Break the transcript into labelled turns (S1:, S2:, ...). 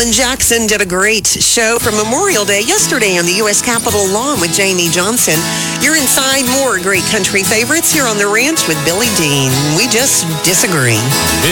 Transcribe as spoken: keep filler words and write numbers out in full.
S1: Alan Jackson did a great show from Memorial Day yesterday on the U S Capitol lawn with Jamie Johnson. You're inside more great country favorites here on The Ranch with Billy Dean. We just disagree.